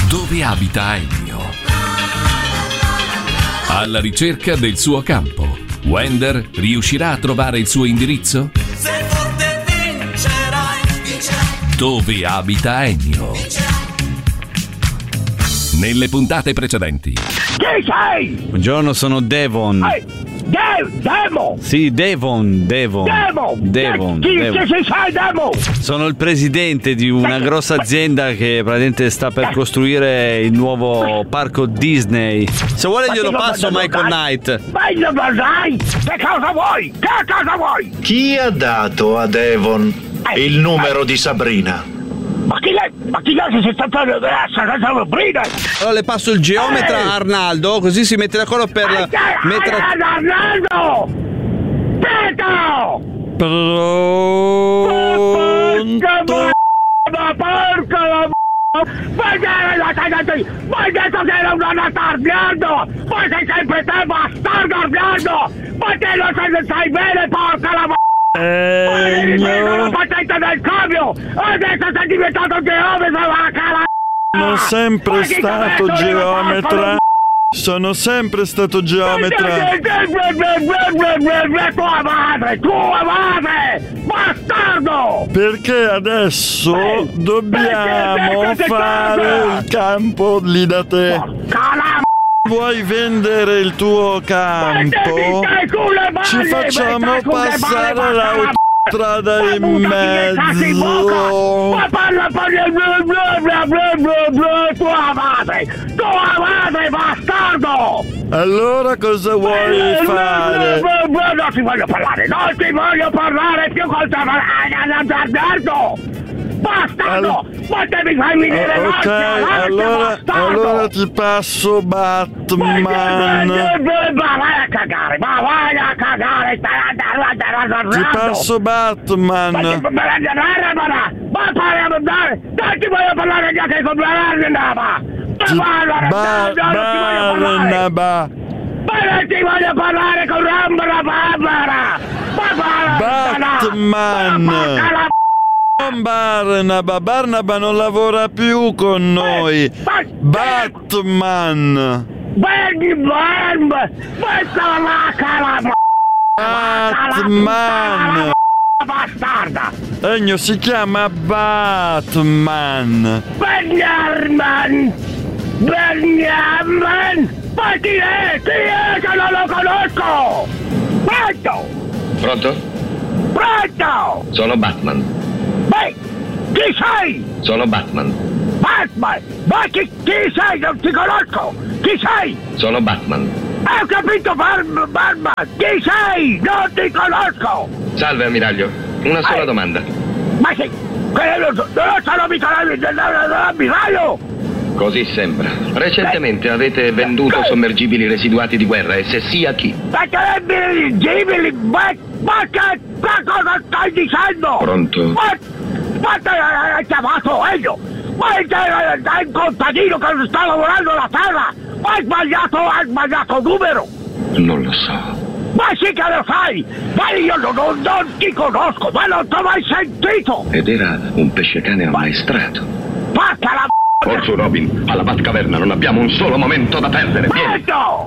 Dove abita Ennio? Alla ricerca del suo campo. Wender riuscirà a trovare il suo indirizzo? Se forte vincerai. Dove abita Ennio? Nelle puntate precedenti. Chi sei? Buongiorno, sono Devon. Demo! Sì, Devon. Chi sei, Demo? Sono il presidente di una grossa azienda che praticamente sta per costruire il nuovo parco Disney. Se vuole glielo passo a Michael Knight. Meglio dai! Che cosa vuoi? Chi ha dato a Devon il numero di Sabrina? Ma chi lei si sta Sabrina? Allora le passo il geometra a Arnaldo, così si mette d'accordo per mettere... Arnaldo! Pronto! Porca la ma hai detto che era una nata Arnaldo! Ma sei sempre te, bastardo Arnaldo! Ma te lo sai bene, porca la la patente del cambio! Adesso sei diventato geometra, vacca la Sono sempre stato geometra. Sono sempre stato geometra. Tua madre! Bastardo! Perché adesso dobbiamo fare il campo lì da te. Vuoi vendere il tuo campo? Ci facciamo passare l'autostrada in mezzo. Ma parla tua madre, bastardo! Allora cosa vuoi fare? Non ti voglio parlare più col Alberto! Bastardo! Ma devi fai venire ok, allora ti passo Batman. Vai a cagare! Ti passo Batman. Ma parliamo andare! Non ti voglio parlare neanche con Barnaba! Barnaba! Ma non ti voglio parlare con Batman! Non Barnaba non lavora più con noi. Batman! Batman! Bastarda! Ennio si chiama Batman! Benjamin! Ma chi è che non lo conosco? Pronto? Sono Batman. Beh, chi sei? Sono Batman. Batman! Ma chi sei? Non ti conosco! Chi sei? Sono Batman. Ho capito, Batman! Chi sei? Non ti conosco! Salve, ammiraglio. Una sola domanda. Ma sei... non sono mica l'ammiraglio! Così sembra. Recentemente avete venduto sommergibili residuati di guerra, e se sì, a chi? Ma che cosa stai dicendo? Pronto? Ma ti hai chiamato Ennio? Ma è un contadino che sta lavorando la terra! Ma hai sbagliato numero! Non lo so. Ma sì che lo sai! Ma io non ti conosco, ma non ti ho mai sentito! Ed era un pescecane ammaestrato. Porca la Forza Robin, alla Batcaverna non abbiamo un solo momento da perdere. Vieni!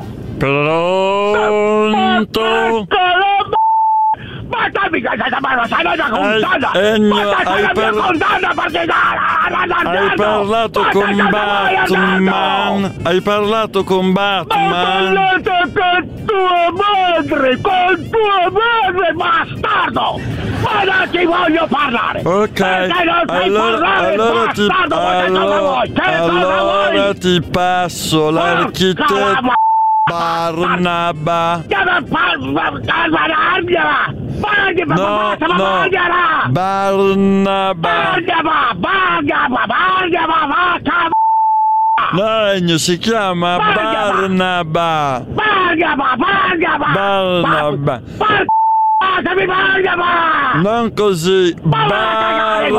Pronto? Ma dammi questa mano, sai la condanna! Hai parlato con Batman? Hai parlato con Batman? Ma parlate con tua madre, bastardo! Ma non ti voglio parlare! Ok, allora ti passo l'architetto Barnaba. Barnaba. No, Ennio, si chiama Barnaba. Barnaba. Non così. Barnaba.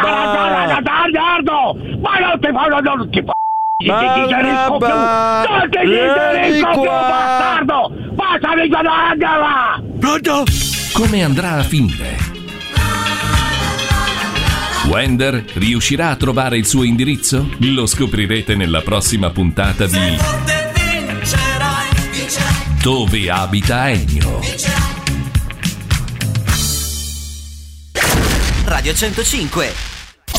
Ma non ti Barnaba. Vieni qua. bastardo! Passami Barnaba! Pronto? Come andrà a finire? Wender riuscirà a trovare il suo indirizzo? Lo scoprirete nella prossima puntata di Dove abita Ennio. Radio 105